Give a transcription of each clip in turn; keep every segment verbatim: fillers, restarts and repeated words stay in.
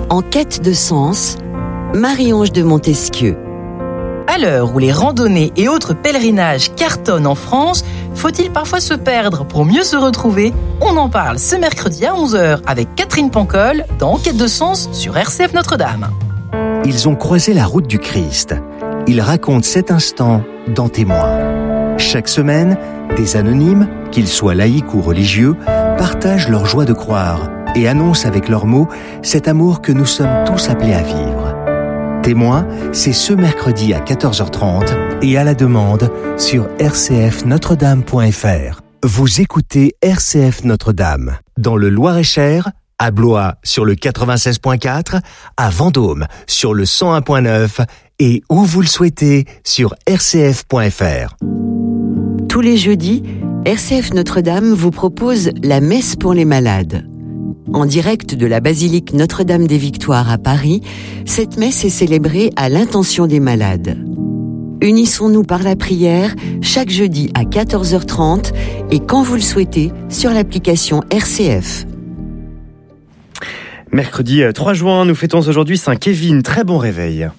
En quête de sens, Marie-Ange de Montesquieu. À l'heure où les randonnées et autres pèlerinages cartonnent en France, faut-il parfois se perdre pour mieux se retrouver ? On en parle ce mercredi à onze heures avec Catherine Pancol dans Quête de sens sur R C F Notre-Dame. Ils ont croisé la route du Christ. Ils racontent cet instant dans Témoins. Chaque semaine, des anonymes, qu'ils soient laïcs ou religieux, partagent leur joie de croire et annoncent avec leurs mots cet amour que nous sommes tous appelés à vivre. Témoins, c'est ce mercredi à quatorze heures trente et à la demande sur r c f notre dame point f r. Vous écoutez R C F Notre-Dame dans le Loir-et-Cher, à Blois sur le quatre-vingt-seize point quatre, à Vendôme sur le cent un point neuf et où vous le souhaitez sur r c f point f r. Tous les jeudis, R C F Notre-Dame vous propose la messe pour les malades. En direct de la basilique Notre-Dame des Victoires à Paris, cette messe est célébrée à l'intention des malades. Unissons-nous par la prière chaque jeudi à quatorze heures trente et quand vous le souhaitez sur l'application R C F. Mercredi trois juin, nous fêtons aujourd'hui Saint Kevin. Très bon réveil.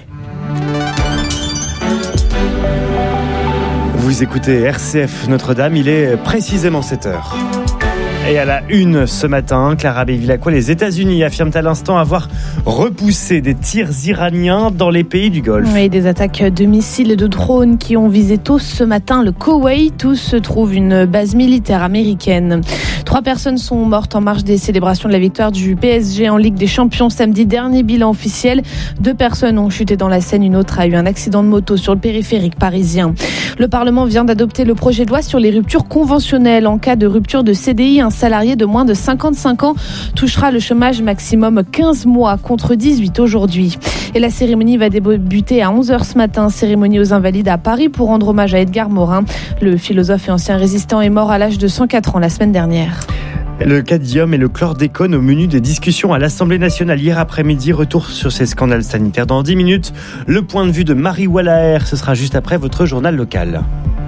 Vous écoutez R C F Notre-Dame, il est précisément sept heures. Et à la une ce matin, Clara Bévilacqua, les États-Unis affirment à l'instant avoir repoussé des tirs iraniens dans les pays du Golfe. Oui, des attaques de missiles et de drones qui ont visé tôt ce matin le Koweït, où se trouve une base militaire américaine. Trois personnes sont mortes en marge des célébrations de la victoire du P S G en Ligue des Champions samedi dernier. Bilan officiel, deux personnes ont chuté dans la Seine, une autre a eu un accident de moto sur le périphérique parisien. Le Parlement vient d'adopter le projet de loi sur les ruptures conventionnelles. En cas de rupture de C D I, un salarié de moins de cinquante-cinq ans touchera le chômage maximum quinze mois contre dix-huit aujourd'hui. Et la cérémonie va débuter à onze heures ce matin, cérémonie aux Invalides à Paris pour rendre hommage à Edgar Morin. Le philosophe et ancien résistant est mort à l'âge de cent quatre ans la semaine dernière. Le cadmium et le chlordécone au menu des discussions à l'Assemblée nationale hier après-midi. Retour sur ces scandales sanitaires dans dix minutes. Le point de vue de Marie Wallaer, ce sera juste après votre journal local.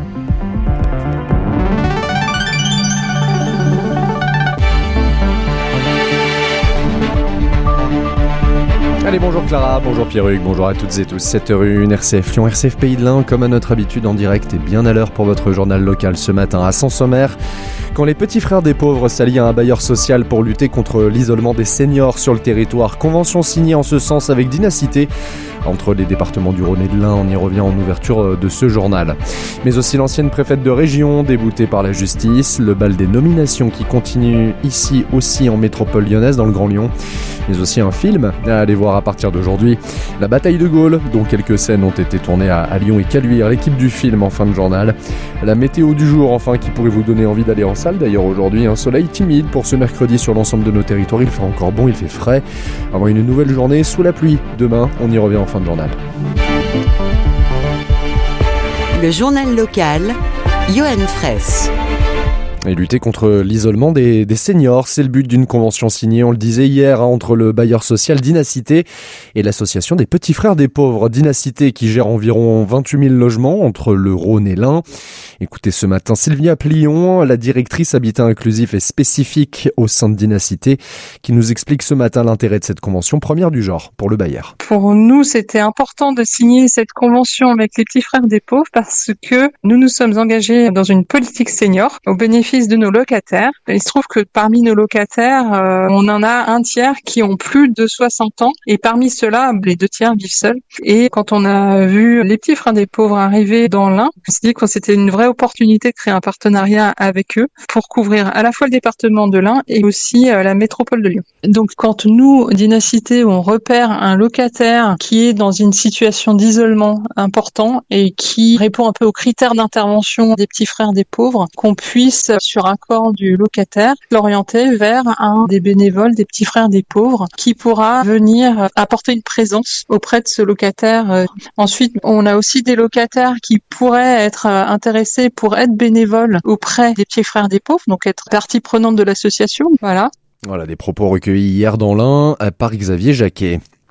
Allez, bonjour Clara, bonjour Pierruc, bonjour à toutes et tous. sept heures zéro un, R C F Lyon, R C F Pays de l'Ain, comme à notre habitude en direct et bien à l'heure pour votre journal local ce matin à Saint-Sommer. Quand les petits frères des pauvres s'allient à un bailleur social pour lutter contre l'isolement des seniors sur le territoire, convention signée en ce sens avec Dynacité entre les départements du Rhône et de l'Ain. On y revient en ouverture de ce journal. Mais aussi l'ancienne préfète de région, déboutée par la justice, le bal des nominations qui continue ici aussi en métropole lyonnaise dans le Grand Lyon, mais aussi un film à aller voir à partir d'aujourd'hui. La bataille de Gaulle, dont quelques scènes ont été tournées à, à Lyon et Caluire, l'équipe du film en fin de journal. La météo du jour, enfin, qui pourrait vous donner envie d'aller en salle. D'ailleurs aujourd'hui, un soleil timide pour ce mercredi sur l'ensemble de nos territoires. Il fait encore bon, il fait frais. Avant une nouvelle journée sous la pluie. Demain, on y revient en fin de journal. Le journal local, Johan Fraisse. Et lutter contre l'isolement des, des seniors, c'est le but d'une convention signée, on le disait hier, hein, entre le bailleur social Dynacité et l'association des petits frères des pauvres. Dynacité qui gère environ vingt-huit mille logements entre le Rhône et l'Ain. Écoutez ce matin Sylvia Plion, la directrice habitat inclusif et spécifique au sein de Dynacité, qui nous explique ce matin l'intérêt de cette convention première du genre pour le bailleur. Pour nous, c'était important de signer cette convention avec les petits frères des pauvres parce que nous nous sommes engagés dans une politique senior au bénéfice de nos locataires. Il se trouve que parmi nos locataires, euh, on en a un tiers qui ont plus de soixante ans et parmi ceux-là, les deux tiers vivent seuls. Et quand on a vu les petits frères des pauvres arriver dans l'Ain, on s'est dit que c'était une vraie opportunité de créer un partenariat avec eux pour couvrir à la fois le département de l'Ain et aussi euh, la métropole de Lyon. Donc quand nous, Dynacité, on repère un locataire qui est dans une situation d'isolement important et qui répond un peu aux critères d'intervention des petits frères des pauvres, qu'on puisse sur accord du locataire, l'orienter vers un des bénévoles des petits frères des pauvres qui pourra venir apporter une présence auprès de ce locataire. Ensuite, on a aussi des locataires qui pourraient être intéressés pour être bénévoles auprès des petits frères des pauvres, donc être partie prenante de l'association. Voilà. Voilà, des propos recueillis hier dans l'Ain par Xavier Jacquet.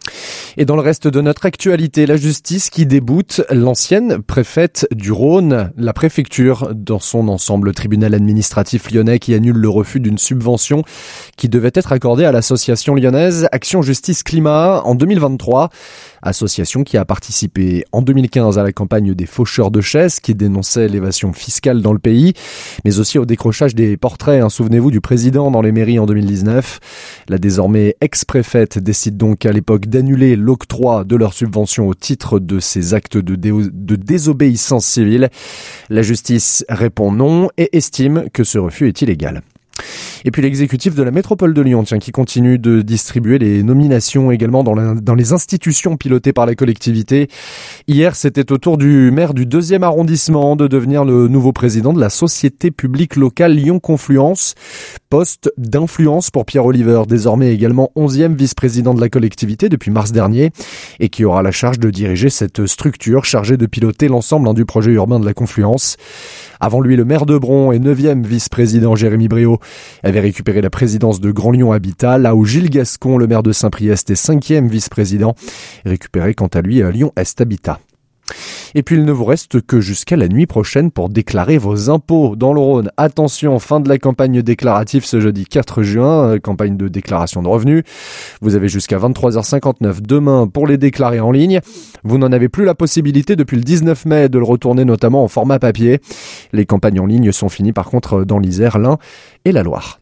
Et dans le reste de notre actualité, la justice qui déboute l'ancienne préfète du Rhône, la préfecture dans son ensemble, le tribunal administratif lyonnais qui annule le refus d'une subvention qui devait être accordée à l'association lyonnaise Action Justice Climat en deux mille vingt-trois. Association qui a participé en deux mille quinze à la campagne des faucheurs de chaises qui dénonçait l'évasion fiscale dans le pays, mais aussi au décrochage des portraits, hein, souvenez-vous, du président dans les mairies en deux mille dix-neuf. La désormais ex-préfète décide donc à l'époque d'annuler l'octroi de leur subvention au titre de ces actes de, dé- de désobéissance civile. La justice répond non et estime que ce refus est illégal. Et puis l'exécutif de la métropole de Lyon, tiens, qui continue de distribuer les nominations également dans, la, dans les institutions pilotées par la collectivité. Hier, c'était au tour du maire du deuxième arrondissement de devenir le nouveau président de la société publique locale Lyon Confluence. Poste d'influence pour Pierre Oliver, désormais également onzième vice-président de la collectivité depuis mars dernier, et qui aura la charge de diriger cette structure chargée de piloter l'ensemble hein, du projet urbain de la Confluence. Avant lui, le maire de Bron et neuvième vice-président Jérémy Briot avait récupéré la présidence de Grand Lyon Habitat, là où Gilles Gascon, le maire de Saint-Priest, est cinquième vice-président, récupéré quant à lui à Lyon Est Habitat. Et puis il ne vous reste que jusqu'à la nuit prochaine pour déclarer vos impôts dans le Rhône. Attention, fin de la campagne déclarative ce jeudi quatre juin, campagne de déclaration de revenus. Vous avez jusqu'à vingt-trois heures cinquante-neuf demain pour les déclarer en ligne. Vous n'en avez plus la possibilité depuis le dix-neuf mai de le retourner notamment en format papier. Les campagnes en ligne sont finies par contre dans l'Isère, l'Ain et la Loire.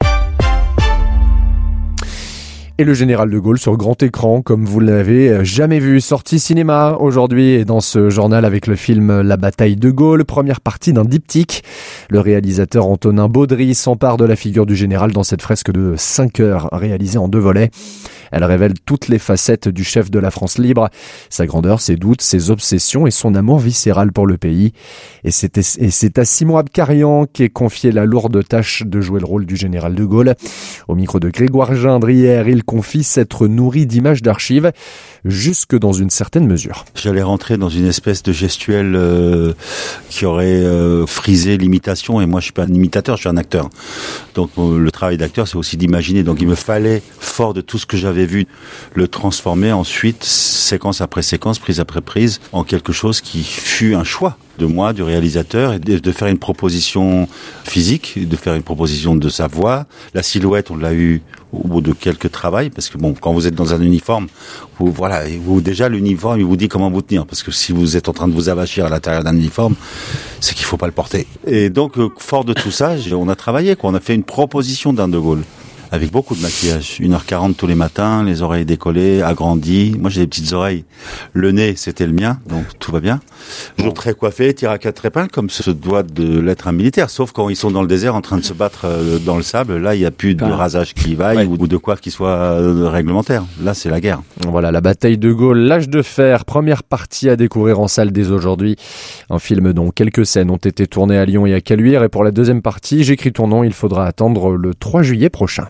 Et le général de Gaulle sur grand écran, comme vous l'avez jamais vu. Sortie cinéma aujourd'hui et dans ce journal avec le film La bataille de Gaulle, première partie d'un diptyque. Le réalisateur Antonin Baudry s'empare de la figure du général dans cette fresque de cinq heures réalisée en deux volets. Elle révèle toutes les facettes du chef de la France libre, sa grandeur, ses doutes, ses obsessions et son amour viscéral pour le pays. Et c'est, et c'est à Simon Abkarian qu'est confiée la lourde tâche de jouer le rôle du général de Gaulle. Au micro de Grégoire Gindre hier, il confie s'être nourri d'images d'archives jusque dans une certaine mesure. J'allais rentrer dans une espèce de gestuelle euh, qui aurait euh, frisé l'imitation, et moi je suis pas un imitateur, je suis un acteur. Donc euh, le travail d'acteur, c'est aussi d'imaginer. Donc il me fallait, fort de tout ce que j'avais vu, le transformer ensuite, séquence après séquence, prise après prise, en quelque chose qui fut un choix de moi, du réalisateur, et de faire une proposition physique, de faire une proposition de sa voix. La silhouette, on l'a eu au bout de quelques travails, parce que bon, quand vous êtes dans un uniforme, vous, voilà, vous, déjà l'uniforme, il vous dit comment vous tenir, parce que si vous êtes en train de vous avachir à l'intérieur d'un uniforme, c'est qu'il faut pas le porter. Et donc, fort de tout ça, on a travaillé, quoi. On a fait une proposition d'un De Gaulle. Avec beaucoup de maquillage, une heure quarante tous les matins, les oreilles décollées, agrandies. Moi, j'ai des petites oreilles. Le nez, c'était le mien, donc tout va bien. Toujours très coiffé, tir à quatre épingles, comme se doit de l'être un militaire. Sauf quand ils sont dans le désert en train de se battre dans le sable, là, il n'y a plus de rasage qui vaille ouais. ou de coiffe qui soit réglementaire. Là, c'est la guerre. Voilà, la bataille de Gaulle, l'âge de fer, première partie à découvrir en salle dès aujourd'hui. Un film dont quelques scènes ont été tournées à Lyon et à Caluire. Et pour la deuxième partie, j'écris ton nom, il faudra attendre le trois juillet prochain.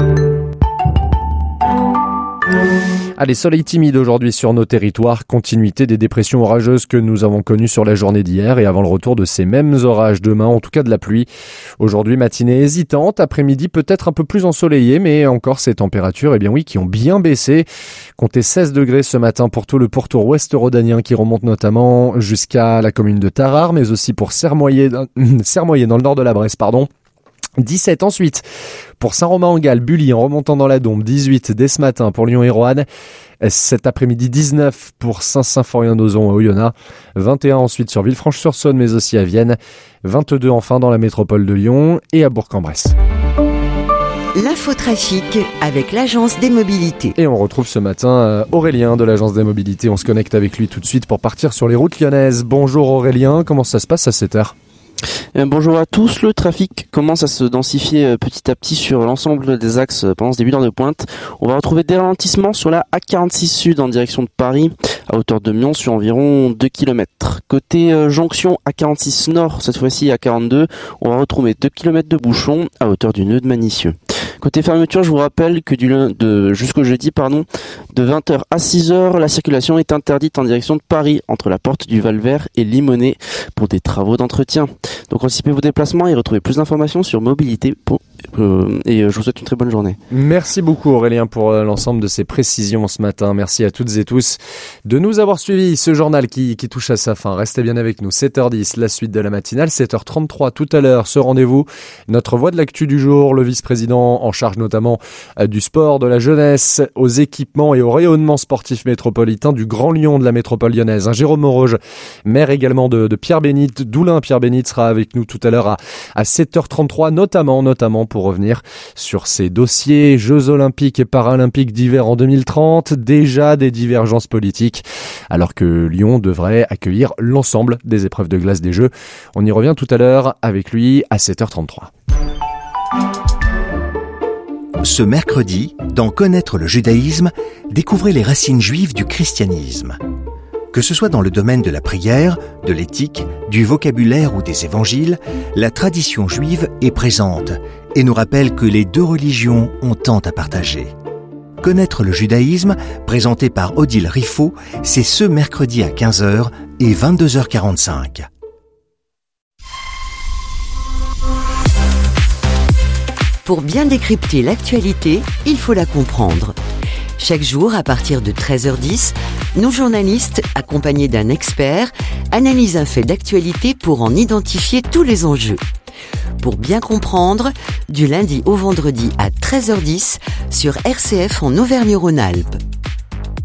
Allez, soleil timide aujourd'hui sur nos territoires, continuité des dépressions orageuses que nous avons connues sur la journée d'hier et avant le retour de ces mêmes orages demain, en tout cas de la pluie. Aujourd'hui, matinée hésitante, après-midi peut-être un peu plus ensoleillé, mais encore ces températures, eh bien oui, qui ont bien baissé. Comptez seize degrés ce matin pour tout le pourtour ouest rhodanien qui remonte notamment jusqu'à la commune de Tarare, mais aussi pour Sermoyer, Sermoyer dans le nord de la Bresse, pardon. dix-sept ensuite pour Saint-Romain-en-Galles, Bully en remontant dans la Dombe, dix-huit dès ce matin pour Lyon et Roanne, cet après-midi dix-neuf pour Saint-Symphorien-d'Ozon à Oyonnax, vingt et un ensuite sur Villefranche-sur-Saône mais aussi à Vienne, vingt-deux enfin dans la métropole de Lyon et à Bourg-en-Bresse. L'infotrafic avec l'Agence des Mobilités. Et on retrouve ce matin Aurélien de l'Agence des Mobilités, on se connecte avec lui tout de suite pour partir sur les routes lyonnaises. Bonjour Aurélien, comment ça se passe à cette heure ? Bonjour à tous, le trafic commence à se densifier petit à petit sur l'ensemble des axes pendant ce début d'heure de pointe. On va retrouver des ralentissements sur la A quarante-six Sud en direction de Paris, à hauteur de Mions sur environ deux kilomètres. Côté euh, jonction A quarante-six Nord, cette fois-ci A quarante-deux, on va retrouver deux kilomètres de bouchons à hauteur du nœud de Manicieux. Côté fermeture, je vous rappelle que du lundi, de, jusqu'au jeudi, pardon, de vingt heures à six heures, la circulation est interdite en direction de Paris, entre la porte du Val-Vert et Limonest, pour des travaux d'entretien. Donc anticipez vos déplacements et retrouvez plus d'informations sur mobilité euh, et je vous souhaite une très bonne journée. Merci beaucoup Aurélien pour l'ensemble de ces précisions ce matin. Merci à toutes et tous de nous avoir suivis. Ce journal qui, qui touche à sa fin. Restez bien avec nous. sept heures dix, la suite de la matinale. sept heures trente-trois tout à l'heure, ce rendez-vous. Notre voix de l'actu du jour, le vice-président en charge notamment du sport, de la jeunesse, aux équipements et au rayonnement sportif métropolitain du Grand Lyon de la métropole lyonnaise. Un Jérôme Moroge, maire également de, de Pierre-Bénite, d'Oulin. Pierre-Bénite sera avec nous tout à l'heure à, à sept heures trente-trois, notamment, notamment pour revenir sur ces dossiers Jeux olympiques et paralympiques d'hiver en deux mille trente. Déjà des divergences politiques, alors que Lyon devrait accueillir l'ensemble des épreuves de glace des Jeux. On y revient tout à l'heure avec lui à sept heures trente-trois. Ce mercredi, dans Connaître le judaïsme, découvrez les racines juives du christianisme. Que ce soit dans le domaine de la prière, de l'éthique, du vocabulaire ou des évangiles, la tradition juive est présente et nous rappelle que les deux religions ont tant à partager. Connaître le judaïsme, présenté par Odile Riffaut, c'est ce mercredi à quinze heures et vingt-deux heures quarante-cinq. Pour bien décrypter l'actualité, il faut la comprendre. Chaque jour, à partir de treize heures dix, nos journalistes, accompagnés d'un expert, analysent un fait d'actualité pour en identifier tous les enjeux. Pour bien comprendre, du lundi au vendredi à treize heures dix sur R C F en Auvergne-Rhône-Alpes.